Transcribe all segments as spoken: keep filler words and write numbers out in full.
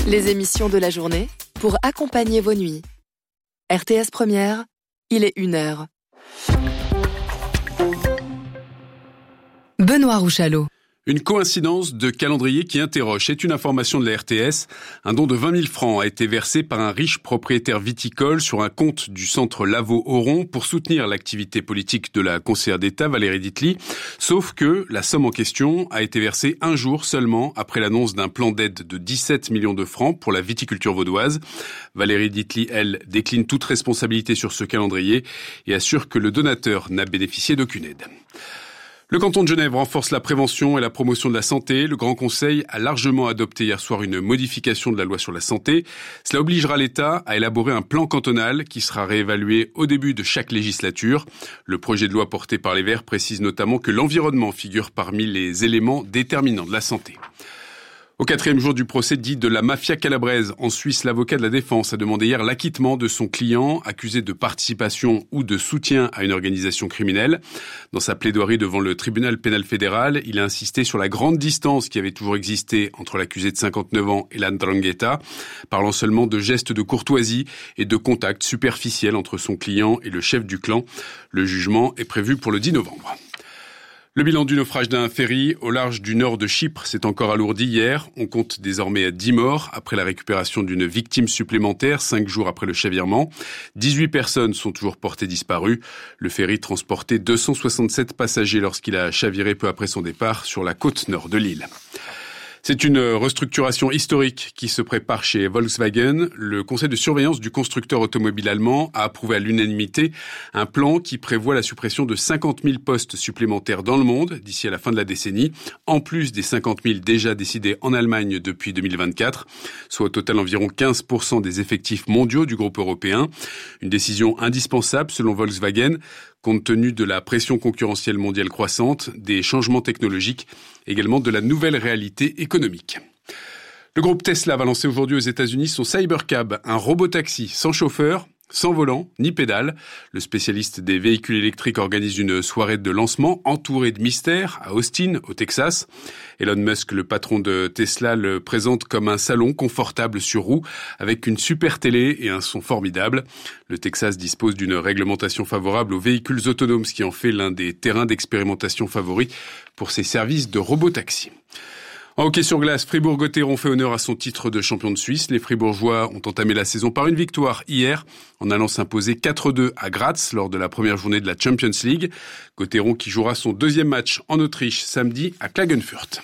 Les émissions de la journée pour accompagner vos nuits. R T S Première, il est une heure. Benoît Rouchalot. Une coïncidence de calendrier qui interroge. C'est une information de la R T S. Un don de vingt mille francs a été versé par un riche propriétaire viticole sur un compte du centre Lavaux-Oron pour soutenir l'activité politique de la conseillère d'État Valérie Dietly. Sauf que la somme en question a été versée un jour seulement après l'annonce d'un plan d'aide de dix-sept millions de francs pour la viticulture vaudoise. Valérie Dietly, elle, décline toute responsabilité sur ce calendrier et assure que le donateur n'a bénéficié d'aucune aide. Le canton de Genève renforce la prévention et la promotion de la santé. Le Grand Conseil a largement adopté hier soir une modification de la loi sur la santé. Cela obligera l'État à élaborer un plan cantonal qui sera réévalué au début de chaque législature. Le projet de loi porté par les Verts précise notamment que l'environnement figure parmi les éléments déterminants de la santé. Au quatrième jour du procès dit de la mafia calabraise, en Suisse, l'avocat de la défense a demandé hier l'acquittement de son client accusé de participation ou de soutien à une organisation criminelle. Dans sa plaidoirie devant le tribunal pénal fédéral, il a insisté sur la grande distance qui avait toujours existé entre l'accusé de cinquante-neuf ans et la ndrangheta, parlant seulement de gestes de courtoisie et de contacts superficiels entre son client et le chef du clan. Le jugement est prévu pour le dix novembre. Le bilan du naufrage d'un ferry au large du nord de Chypre s'est encore alourdi hier. On compte désormais à dix morts après la récupération d'une victime supplémentaire cinq jours après le chavirement. dix-huit personnes sont toujours portées disparues. Le ferry transportait deux cent soixante-sept passagers lorsqu'il a chaviré peu après son départ sur la côte nord de l'île. C'est une restructuration historique qui se prépare chez Volkswagen. Le conseil de surveillance du constructeur automobile allemand a approuvé à l'unanimité un plan qui prévoit la suppression de cinquante mille postes supplémentaires dans le monde d'ici à la fin de la décennie, en plus des cinquante mille déjà décidés en Allemagne depuis deux mille vingt-quatre, soit au total environ quinze pour cent des effectifs mondiaux du groupe européen. Une décision indispensable selon Volkswagen, compte tenu de la pression concurrentielle mondiale croissante, des changements technologiques, également de la nouvelle réalité économique. Le groupe Tesla va lancer aujourd'hui aux États-Unis son Cybercab, un robot-taxi sans chauffeur, sans volant, ni pédale. Le spécialiste des véhicules électriques organise une soirée de lancement entourée de mystères à Austin, au Texas. Elon Musk, le patron de Tesla, le présente comme un salon confortable sur roues avec une super télé et un son formidable. Le Texas dispose d'une réglementation favorable aux véhicules autonomes, ce qui en fait l'un des terrains d'expérimentation favoris pour ses services de robotaxi. En hockey sur glace, Fribourg-Gotteron fait honneur à son titre de champion de Suisse. Les Fribourgeois ont entamé la saison par une victoire hier, en allant s'imposer quatre deux à Graz lors de la première journée de la Champions League. Gotteron qui jouera son deuxième match en Autriche samedi à Klagenfurt.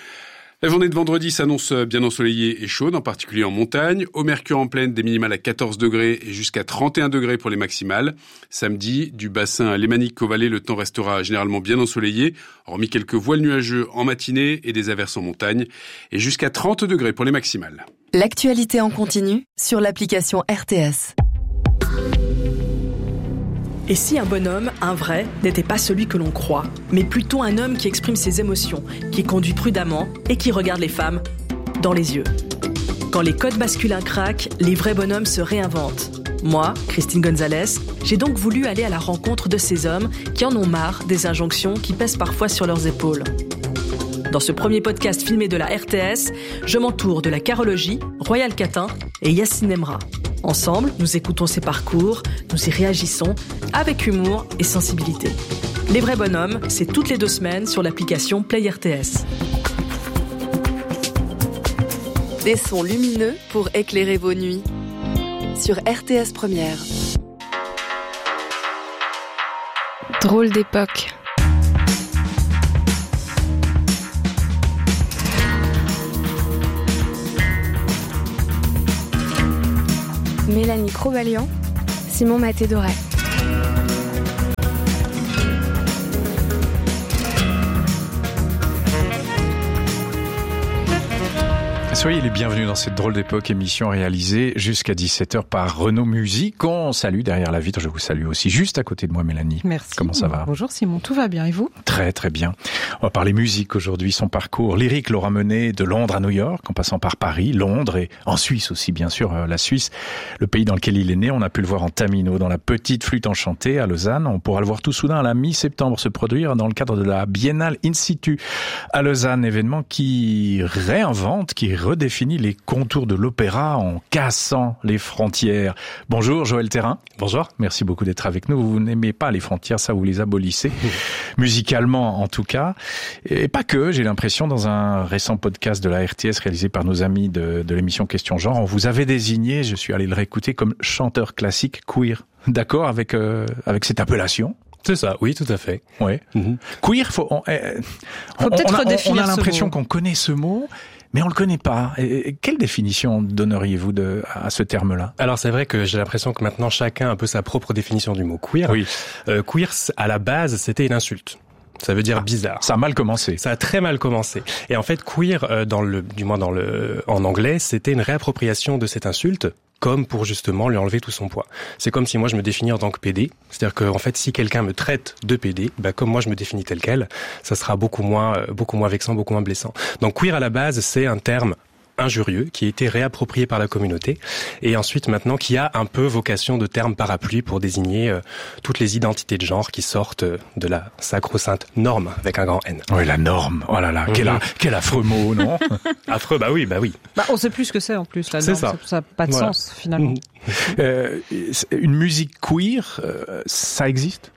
La journée de vendredi s'annonce bien ensoleillée et chaude, en particulier en montagne. Au mercure en plaine, des minimales à quatorze degrés et jusqu'à trente et un degrés pour les maximales. Samedi, du bassin à Lémanique au Valais, le temps restera généralement bien ensoleillé, hormis quelques voiles nuageux en matinée et des averses en montagne, et jusqu'à trente degrés pour les maximales. L'actualité en continu sur l'application R T S. Et si un bonhomme, un vrai, n'était pas celui que l'on croit, mais plutôt un homme qui exprime ses émotions, qui conduit prudemment et qui regarde les femmes dans les yeux. Quand les codes masculins craquent, les vrais bonhommes se réinventent. Moi, Christine Gonzalez, j'ai donc voulu aller à la rencontre de ces hommes qui en ont marre des injonctions qui pèsent parfois sur leurs épaules. Dans ce premier podcast filmé de la R T S, je m'entoure de la carologie, Royal Catin et Yacine Emra. Ensemble, nous écoutons ces parcours, nous y réagissons avec humour et sensibilité. Les vrais bonhommes, c'est toutes les deux semaines sur l'application Play R T S. Des sons lumineux pour éclairer vos nuits. Sur R T S Première. Drôle d'époque. Mélanie Crobalian, Simon Maté-Doré. Soyez les bienvenus dans cette drôle d'époque, émission réalisée jusqu'à dix-sept heures par Renaud Musique. On salue derrière la vitre, je vous salue aussi juste à côté de moi, Mélanie. Merci. Comment ça va? Bonjour Simon, tout va bien et vous? Très très bien. On va parler musique aujourd'hui, son parcours lyrique l'aura mené de Londres à New York, en passant par Paris, Londres et en Suisse aussi, bien sûr, la Suisse, le pays dans lequel il est né. On a pu le voir en Tamino, dans la petite flûte enchantée à Lausanne. On pourra le voir tout soudain à la mi-septembre se produire dans le cadre de la Biennale In Situ à Lausanne, événement qui réinvente, qui redéfinit les contours de l'opéra en cassant les frontières. Bonjour Joël Thérin. Bonjour. Merci beaucoup d'être avec nous. Vous n'aimez pas les frontières, ça vous les abolissez, musicalement en tout cas. Et pas que, j'ai l'impression, dans un récent podcast de la R T S réalisé par nos amis de, de l'émission Question Genre, on vous avait désigné, je suis allé le réécouter, comme chanteur classique queer. D'accord avec, euh, avec cette appellation? C'est ça, oui, tout à fait. Ouais. Mm-hmm. Queer, faut, on, euh, faut on, peut-être on a, redéfinir on a l'impression ce mot. qu'on connaît ce mot, mais on le connaît pas. Et, et quelle définition donneriez-vous de, à ce terme-là? Alors c'est vrai que j'ai l'impression que maintenant chacun a un peu sa propre définition du mot queer. Oui. Euh, queer, à la base, c'était une insulte. Ça veut dire bizarre. Ça a mal commencé. Ça a très mal commencé. Et en fait, queer, euh, dans le, du moins dans le, en anglais, c'était une réappropriation de cette insulte, comme pour justement lui enlever tout son poids. C'est comme si moi je me définis en tant que P D, c'est-à-dire que en fait si quelqu'un me traite de P D, bah comme moi je me définis tel quel, ça sera beaucoup moins, euh, beaucoup moins vexant, beaucoup moins blessant. Donc queer à la base, c'est un terme injurieux qui a été réapproprié par la communauté et ensuite maintenant qui a un peu vocation de terme parapluie pour désigner euh, toutes les identités de genre qui sortent de la sacro-sainte norme avec un grand N. Oui, la norme. Oh là là, mm-hmm. quel, a, quel affreux mot, non? Affreux, bah oui, bah oui. Bah on sait plus ce que c'est en plus la norme, c'est ça. Ça n'a pas de voilà. sens finalement. Mm-hmm. euh, une musique queer, euh, ça existe?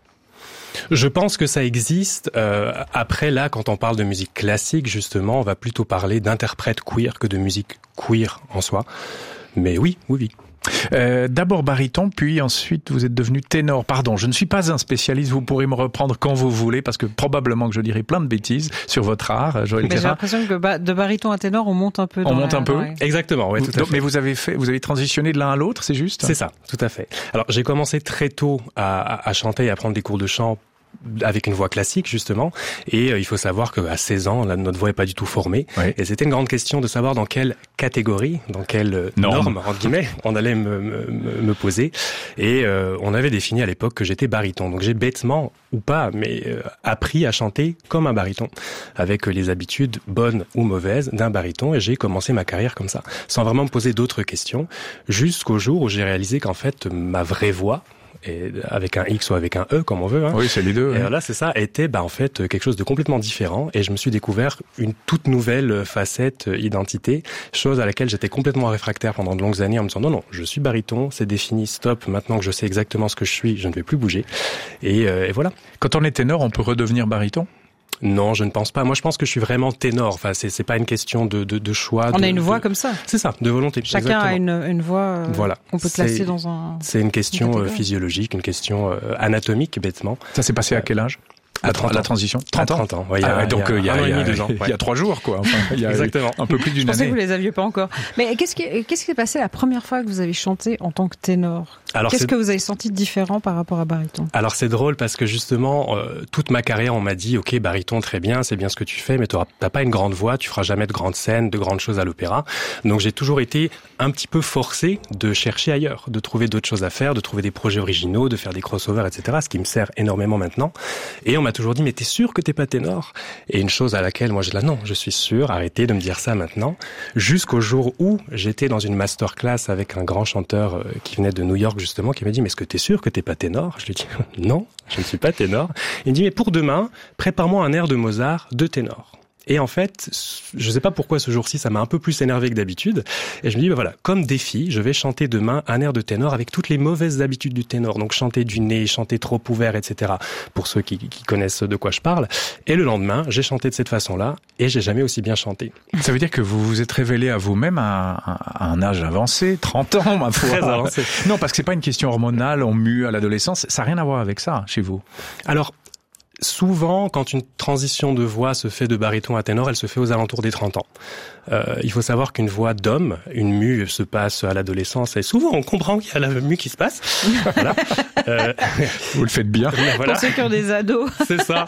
Je pense que ça existe. Euh, après, là, quand on parle de musique classique, justement, on va plutôt parler d'interprètes queer que de musique queer en soi. Mais oui, oui, oui. Euh, d'abord baryton, puis ensuite vous êtes devenu ténor. Pardon, je ne suis pas un spécialiste, vous pourrez me reprendre quand vous voulez, parce que probablement que je dirai plein de bêtises sur votre art, Joël Mais Thérin. j'ai l'impression que de baryton à ténor, on monte un peu. On dans monte la, un peu. ouais. Exactement, ouais, tout à Donc, fait. Mais vous avez fait, vous avez transitionné de l'un à l'autre, c'est juste? C'est ça, tout à fait. Alors j'ai commencé très tôt à, à, à chanter et à prendre des cours de chant avec une voix classique justement, et euh, il faut savoir qu'à seize ans, là, notre voix est pas du tout formée, oui. Et c'était une grande question de savoir dans quelle catégorie, dans quelle euh, norme, norme entre guillemets, on allait me, me, me poser, et euh, on avait défini à l'époque que j'étais baryton, donc j'ai bêtement ou pas, mais euh, appris à chanter comme un baryton, avec euh, les habitudes bonnes ou mauvaises d'un baryton, et j'ai commencé ma carrière comme ça, sans vraiment me poser d'autres questions, jusqu'au jour où j'ai réalisé qu'en fait ma vraie voix, et avec un X ou avec un E comme on veut, hein. Oui, c'est les deux. Et hein. là, c'est ça, était bah en fait quelque chose de complètement différent, et je me suis découvert une toute nouvelle facette, identité, chose à laquelle j'étais complètement réfractaire pendant de longues années en me disant non non, je suis baryton, c'est défini, stop, maintenant que je sais exactement ce que je suis, je ne vais plus bouger. Et, euh, et voilà. Quand on est ténor, on peut redevenir baryton? Non, je ne pense pas. Moi, je pense que je suis vraiment ténor. Enfin, c'est c'est pas une question de de, de choix. On de, a une voix de... comme ça. C'est ça, de volonté. Chacun exactement. a une une voix. Euh, voilà. On peut classer dans un. C'est une question une physiologique, une question euh, anatomique, bêtement. Ça s'est passé à quel âge? À trente ans. La transition? trente ans. trente ans. Ouais, il y a, ah, donc il y a, un an il y a, et demi, deux ans. Il y a trois jours, quoi. Enfin, il y a exactement. Un peu plus d'une année. Je pensais année. que vous les aviez pas encore. Mais qu'est-ce qui, qu'est-ce qui s'est passé la première fois que vous avez chanté en tant que ténor? Alors, qu'est-ce c'est... que vous avez senti de différent par rapport à baryton? Alors c'est drôle parce que justement, euh, toute ma carrière, on m'a dit, ok, baryton, très bien, c'est bien ce que tu fais, mais t'as pas une grande voix, tu feras jamais de grandes scènes, de grandes choses à l'opéra. Donc j'ai toujours été un petit peu forcé de chercher ailleurs, de trouver d'autres choses à faire, de trouver des projets originaux, de faire des crossovers, et cetera. Ce qui me sert énormément maintenant. Et on m'a toujours dit, mais t'es sûr que t'es pas ténor? Et une chose à laquelle moi j'ai là, non, je suis sûr, arrêtez de me dire ça maintenant. Jusqu'au jour où j'étais dans une masterclass avec un grand chanteur euh, qui venait de New York justement, qui m'a dit, mais est-ce que t'es sûr que t'es pas ténor? Je lui ai dit, non, je ne suis pas ténor. Il me dit, mais pour demain, prépare-moi un air de Mozart de ténor. Et en fait, je sais pas pourquoi ce jour-ci, ça m'a un peu plus énervé que d'habitude. Et je me dis, bah voilà, comme défi, je vais chanter demain un air de ténor avec toutes les mauvaises habitudes du ténor. Donc chanter du nez, chanter trop ouvert, et cetera. Pour ceux qui, qui connaissent de quoi je parle. Et le lendemain, j'ai chanté de cette façon-là et j'ai jamais aussi bien chanté. Ça veut dire que vous vous êtes révélé à vous-même à, à un âge avancé, trente ans, ma foi. Très avancé. Non, parce que c'est pas une question hormonale, on mue à l'adolescence. Ça n'a rien à voir avec ça, chez vous. Alors, souvent, quand une transition de voix se fait de baryton à ténor, elle se fait aux alentours des trente ans. Euh, il faut savoir qu'une voix d'homme, une mue se passe à l'adolescence, et souvent on comprend qu'il y a la mue qui se passe. Voilà. Euh, Vous le faites bien. Voilà. Pour ceux qui ont des ados. C'est ça.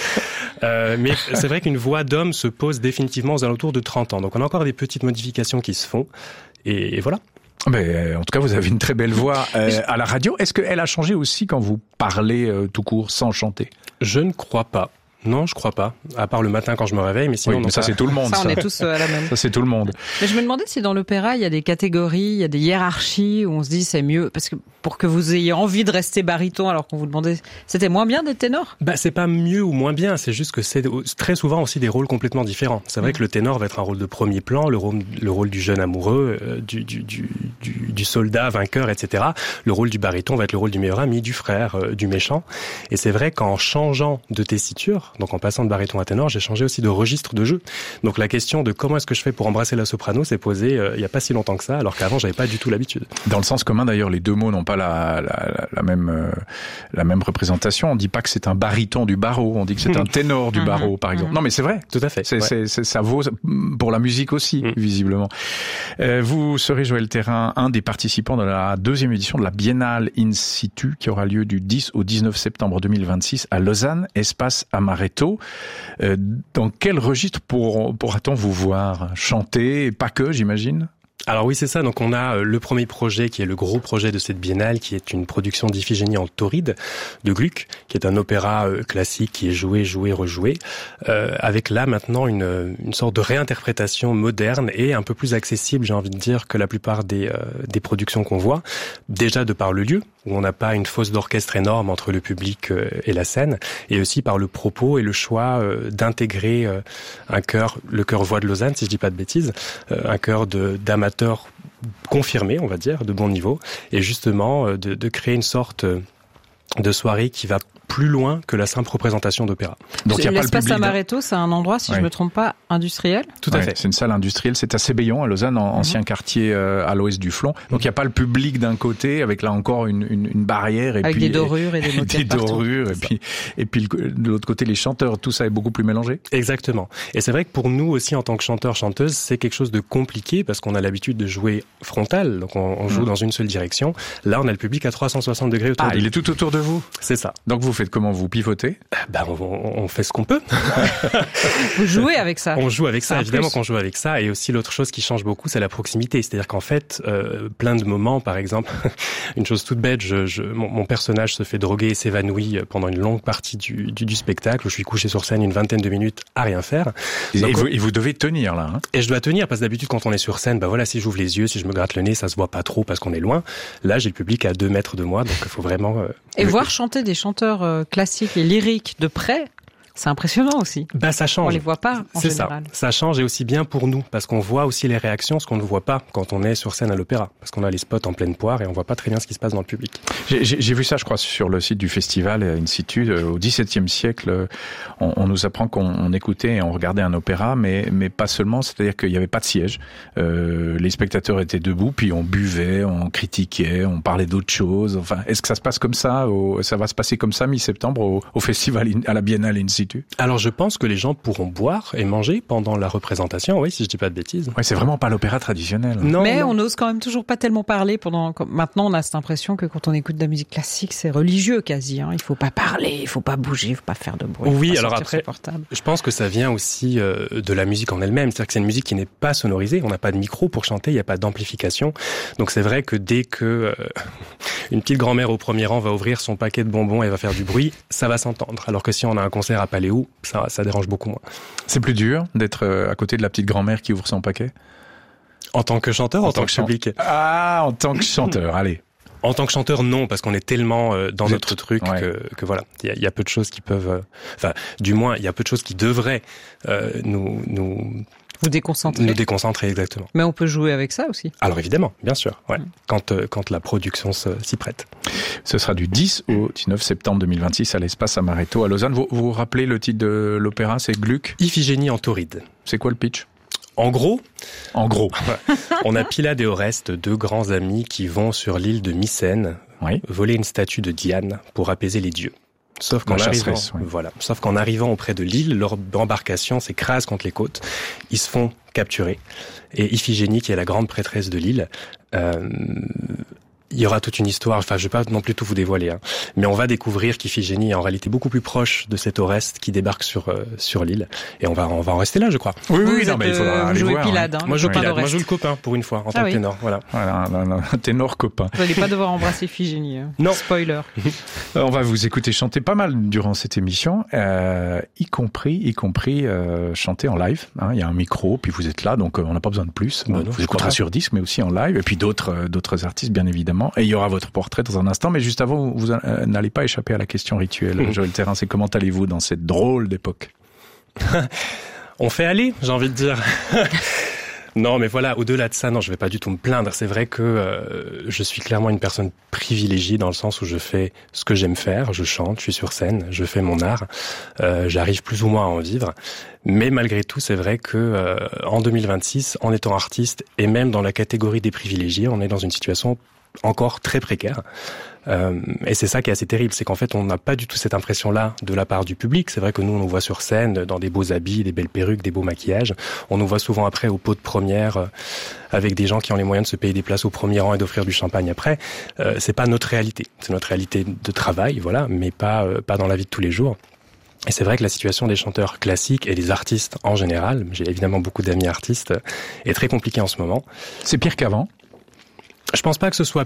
Euh, mais c'est vrai qu'une voix d'homme se pose définitivement aux alentours de trente ans. Donc on a encore des petites modifications qui se font, et, et voilà. Mais en tout cas, vous avez une très belle voix euh, à la radio. Est-ce qu'elle a changé aussi quand vous parlez euh, tout court, sans chanter? Je ne crois pas. Non, je crois pas. À part le matin quand je me réveille, mais sinon... Oui, mais non, ça, ça, c'est tout le monde. Ça, ça, on est tous à la même. Ça, c'est tout le monde. Mais je me demandais si dans l'opéra, il y a des catégories, il y a des hiérarchies où on se dit c'est mieux. Parce que pour que vous ayez envie de rester baryton alors qu'on vous demandait, c'était moins bien d'être ténor? Bah, c'est pas mieux ou moins bien, c'est juste que c'est très souvent aussi des rôles complètement différents. C'est vrai mmh. que le ténor va être un rôle de premier plan, le rôle, le rôle du jeune amoureux, euh, du, du, du, du, du soldat vainqueur, et cetera. Le rôle du baryton va être le rôle du meilleur ami, du frère, euh, du méchant. Et c'est vrai qu'en changeant de tessiture, donc en passant de baryton à ténor, j'ai changé aussi de registre de jeu. Donc la question de comment est-ce que je fais pour embrasser la soprano s'est posée euh, il y a pas si longtemps que ça, alors qu'avant j'avais pas du tout l'habitude. Dans le sens commun d'ailleurs, les deux mots n'ont pas la, la, la même euh, la même représentation. On dit pas que c'est un baryton du barreau, on dit que c'est un ténor du barreau, par exemple. Non, mais c'est vrai. Tout à fait. C'est, ouais. c'est, c'est, ça vaut pour la musique aussi, mm. visiblement. Euh, vous serez, Joël Thérin, un des participants de la deuxième édition de la Biennale In Situ qui aura lieu du dix au dix-neuf septembre deux mille vingt-six à Lausanne, espace Amaretto. Euh, dans quel registre pour, pourra-t-on vous voir chanter? Pas que, j'imagine? Alors oui, c'est ça. Donc on a le premier projet qui est le gros projet de cette biennale, qui est une production d'Iphigénie en tauride de Gluck, qui est un opéra classique qui est joué, joué, rejoué, euh, avec là maintenant une, une sorte de réinterprétation moderne et un peu plus accessible, j'ai envie de dire, que la plupart des, euh, des productions qu'on voit. Déjà de par le lieu, où on n'a pas une fosse d'orchestre énorme entre le public et la scène, et aussi par le propos et le choix d'intégrer un chœur, le chœur Voix de Lausanne, si je dis pas de bêtises, un chœur de, d'amateurs confirmés, on va dire, de bon niveau, et justement de, de créer une sorte de soirée qui va plus loin que la simple représentation d'opéra. Donc il y a pas le public. Amaretto, c'est un endroit, si oui. je me trompe pas, industriel. Tout à ouais, fait. C'est une salle industrielle. C'est à Sébéillon, à Lausanne, en, mm-hmm. ancien quartier euh, à l'ouest du Flon. Donc il n'y a pas le public d'un côté, avec là encore une, une, une barrière et avec puis des dorures et, et des moquettes des partout. dorures et puis et puis le, de l'autre côté les chanteurs. Tout ça est beaucoup plus mélangé. Exactement. Et c'est vrai que pour nous aussi en tant que chanteurs chanteuses, c'est quelque chose de compliqué parce qu'on a l'habitude de jouer frontal, donc on, on joue mm. dans une seule direction. Là, on a le public à trois cent soixante degrés autour. Ah, de il est tout autour de vous. C'est ça. Donc vous faites comment? Vous pivotez? Ben, on, on fait ce qu'on peut. Vous jouez avec ça? On joue avec ça, ça évidemment qu'on joue avec ça. Et aussi l'autre chose qui change beaucoup, c'est la proximité. C'est-à-dire qu'en fait, euh, plein de moments, par exemple, une chose toute bête, je, je, mon, mon personnage se fait droguer et s'évanouit pendant une longue partie du, du, du spectacle, où je suis couché sur scène une vingtaine de minutes à rien faire. Et, Donc, vous, et vous devez tenir là. Hein. Et je dois tenir, parce que d'habitude, quand on est sur scène, ben voilà, si j'ouvre les yeux, si je me gratte le nez, ça se voit pas trop parce qu'on est loin. Là, j'ai le public à deux mètres de moi, donc il faut vraiment... Euh, et le... voir chanter des chanteurs euh, classiques et lyriques de près, c'est impressionnant aussi. Bah ça change. On les voit pas en c'est général. Ça. Ça change et aussi bien pour nous parce qu'on voit aussi les réactions, ce qu'on ne voit pas quand on est sur scène à l'opéra, parce qu'on a les spots en pleine poire et on voit pas très bien ce qui se passe dans le public. J'ai, j'ai, j'ai vu ça, je crois, sur le site du festival In Situ. Au dix-septième siècle, on, on nous apprend qu'on on écoutait et on regardait un opéra, mais mais pas seulement. C'est-à-dire qu'il y avait pas de siège. Euh, les spectateurs étaient debout, puis on buvait, on critiquait, on parlait d'autres choses. Enfin, est-ce que ça se passe comme ça au, ça va se passer comme ça mi-septembre au, au festival in, à la Biennale In Situ? Alors je pense que les gens pourront boire et manger pendant la représentation, oui, si je dis pas de bêtises. Ouais, c'est vraiment pas l'opéra traditionnel. Non, mais non. On n'ose quand même toujours pas tellement parler pendant. Maintenant, on a cette impression que quand on écoute de la musique classique, c'est religieux quasi. Hein. Il faut pas parler, il faut pas bouger, il faut pas faire de bruit. Oui, alors après, je pense que ça vient aussi euh, de la musique en elle-même. C'est-à-dire que c'est une musique qui n'est pas sonorisée. On n'a pas de micro pour chanter, il n'y a pas d'amplification. Donc c'est vrai que dès que euh, une petite grand-mère au premier rang va ouvrir son paquet de bonbons et va faire du bruit, ça va s'entendre. Alors que si on a un concert à Paléo, ça, ça dérange beaucoup moins. C'est plus dur d'être à côté de la petite grand-mère qui ouvre son paquet? En tant que chanteur, en, en tant que public? Chan- ah, en tant que chanteur, allez. En tant que chanteur, non, parce qu'on est tellement euh, dans Vous notre êtes... truc ouais. que, que voilà, il y, y a peu de choses qui peuvent, euh, enfin, du moins, il y a peu de choses qui devraient euh, nous, nous vous déconcentrer. Nous déconcentrer, exactement. Mais on peut jouer avec ça aussi. Alors évidemment, bien sûr, ouais. Quand euh, quand la production se, s'y prête. Ce sera du dix au dix-neuf septembre deux mille vingt-six à l'espace Amaretto à Lausanne. Vous vous rappelez le titre de l'opéra? C'est Gluck. Iphigénie en tauride. C'est quoi le pitch? En gros, en gros, on a Pylade et Oreste, deux grands amis qui vont sur l'île de Mycène oui. voler une statue de Diane pour apaiser les dieux. Sauf qu'en arrivant, oui. voilà, sauf qu'en arrivant auprès de l'île, leur embarcation s'écrase contre les côtes. Ils se font capturer. Et Iphigénie, qui est la grande prêtresse de l'île, euh, il y aura toute une histoire, enfin je vais pas non plus tout vous dévoiler, hein, mais on va découvrir qu'Iphigénie est en réalité beaucoup plus proche de cet Oreste qui débarque sur euh, sur l'île, et on va on va en rester là, je crois. Oui, Vous oui, êtes, non, mais il faudra euh, aller jouer voir. Pilade, hein. hein, Moi je joue le copain Pilade, moi d'Oreste. je joue le copain pour une fois en tant Ah que oui. ténor, voilà. Voilà, un, un, un ténor copain. Vous n'allez pas devoir embrasser Iphigénie. hein. Non. Spoiler. Euh, On va vous écouter chanter pas mal durant cette émission, euh, y compris, y compris euh, chanter en live. Hein. Il y a un micro, puis vous êtes là, donc euh, on n'a pas besoin de plus. Bah on non, vous écoutera pas. sur disque, mais aussi en live, et puis d'autres, euh, d'autres artistes, bien évidemment. Et il y aura votre portrait dans un instant, mais juste avant, vous, vous euh, n'allez pas échapper à la question rituelle. Joël Thérin, c'est comment allez-vous dans cette drôle d'époque? On fait aller, j'ai envie de dire. Non, mais voilà, au-delà de ça, non, je vais pas du tout me plaindre. C'est vrai que euh, je suis clairement une personne privilégiée dans le sens où je fais ce que j'aime faire, je chante, je suis sur scène, je fais mon art, euh, j'arrive plus ou moins à en vivre. Mais malgré tout, c'est vrai que euh, en deux mille vingt-six, en étant artiste et même dans la catégorie des privilégiés, on est dans une situation encore très précaire. Euh, et c'est ça qui est assez terrible, c'est qu'en fait on n'a pas du tout cette impression-là de la part du public. C'est vrai que nous on nous voit sur scène dans des beaux habits, des belles perruques, des beaux maquillages. On nous voit souvent après au pot de première euh, avec des gens qui ont les moyens de se payer des places au premier rang et d'offrir du champagne après. Euh, c'est pas notre réalité, c'est notre réalité de travail, voilà, mais pas euh, pas dans la vie de tous les jours. Et c'est vrai que la situation des chanteurs classiques et des artistes en général, j'ai évidemment beaucoup d'amis artistes, est très compliquée en ce moment. C'est pire qu'avant? Je pense pas que ce soit...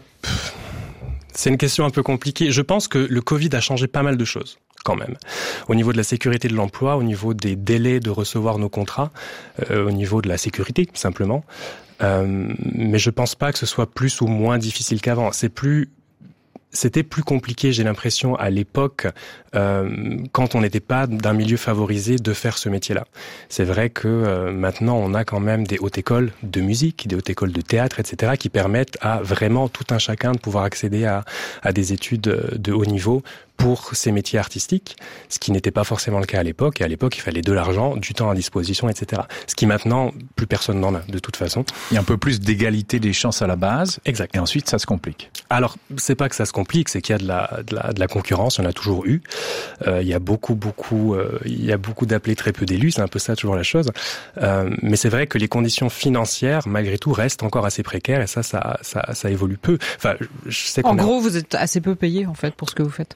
C'est une question un peu compliquée. Je pense que le Covid a changé pas mal de choses, quand même. Au niveau de la sécurité de l'emploi, au niveau des délais de recevoir nos contrats, euh, au niveau de la sécurité, simplement. Euh, mais je pense pas que ce soit plus ou moins difficile qu'avant. C'est plus... C'était plus compliqué, j'ai l'impression, à l'époque, euh, quand on n'était pas d'un milieu favorisé, de faire ce métier-là. C'est vrai que euh, maintenant, on a quand même des hautes écoles de musique, des hautes écoles de théâtre, et cetera, qui permettent à vraiment tout un chacun de pouvoir accéder à, à des études de haut niveau pour ces métiers artistiques, ce qui n'était pas forcément le cas à l'époque. Et à l'époque, il fallait de l'argent, du temps à disposition, et cetera. Ce qui maintenant, plus personne n'en a, de toute façon. Il y a un peu plus d'égalité des chances à la base. Exact. Et ensuite, ça se complique. Alors, c'est pas que ça se complique, c'est qu'il y a de la, de la, de la concurrence, il y en a toujours eu. Euh, il y a beaucoup, beaucoup, euh, il y a beaucoup d'appelés, très peu d'élus, c'est un peu ça toujours la chose. Euh, mais c'est vrai que les conditions financières, malgré tout, restent encore assez précaires, et ça, ça, ça, ça évolue peu. Enfin, je sais qu'on En a... gros, vous êtes assez peu payé en fait pour ce que vous faites.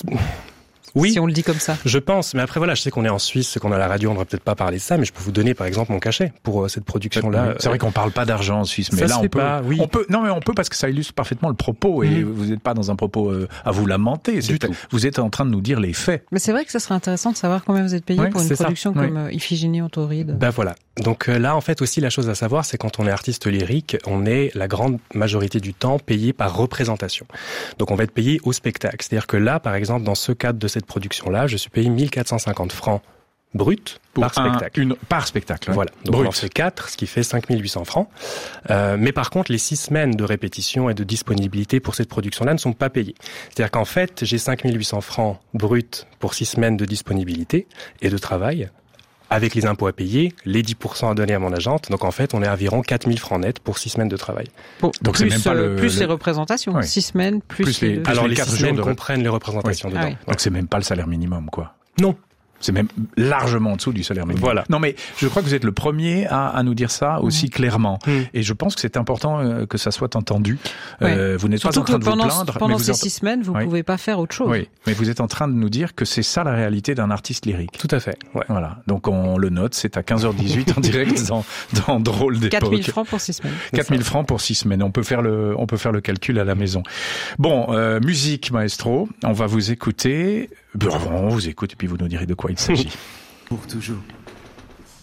Oui, si on le dit comme ça. Je pense, mais après voilà, je sais qu'on est en Suisse, qu'on a la radio, on ne devrait peut-être pas parler de ça, mais je peux vous donner par exemple mon cachet pour euh, cette production-là. C'est vrai qu'on parle pas d'argent en Suisse, mais ça là se on fait peut, pas, oui. on peut. Non, mais on peut parce que ça illustre parfaitement le propos et Mmh. vous n'êtes pas dans un propos euh, à vous lamenter. Du tout. Vous êtes en train de nous dire les faits. Mais c'est vrai que ça serait intéressant de savoir combien vous êtes payé Oui, pour une c'est ça. production Oui. comme euh, Iphigénie en tauride. Ben voilà. Donc euh, là, en fait, aussi la chose à savoir, c'est quand on est artiste lyrique, on est la grande majorité du temps payé par représentation. Donc on va être payé au spectacle. C'est-à-dire que là, par exemple, dans ce cadre de cette production-là, je suis payé mille quatre cent cinquante francs brut Pour par un- spectacle. Une, par spectacle. ouais. Voilà, donc Brut. on en fait quatre, ce qui fait cinq mille huit cents francs. Euh, mais par contre, les six semaines de répétition et de disponibilité pour cette production-là ne sont pas payées. C'est-à-dire qu'en fait, j'ai cinq mille huit cents francs bruts pour six semaines de disponibilité et de travail, avec les impôts à payer, les dix pour cent à donner à mon agente. Donc en fait, on est à environ quatre mille francs nets pour six semaines de travail. Pour- Donc, c'est plus même pas euh, le- plus le- les représentations, Ouais. six semaines, plus, Plus les- les- plus Alors les les quatre six jours semaines de ré- comprennent les représentations Ah dedans. oui. Ouais. Donc c'est même pas le salaire minimum, quoi. Non. C'est même largement en dessous du salaire minimum. Voilà. Non, mais je crois que vous êtes le premier à, à nous dire ça aussi clairement. Mmh. Et je pense que c'est important euh, que ça soit entendu. Ouais. Euh, vous n'êtes pas Surtout en train que de vous pendant, plaindre, pendant mais vous ces êtes... six semaines, vous Oui. pouvez pas faire autre chose. Oui, mais vous êtes en train de nous dire que c'est ça la réalité d'un artiste lyrique. Tout à fait. Ouais. Voilà. Donc on le note, c'est à quinze heures dix-huit en direct dans, dans Drôle d'époque. quatre mille francs pour six semaines. quatre mille francs pour six semaines. On peut faire le, on peut faire le calcul à la maison. Bon, euh, musique, maestro. On va vous écouter. Bon, on vous écoute et puis vous nous direz de quoi il s'agit. Pour toujours.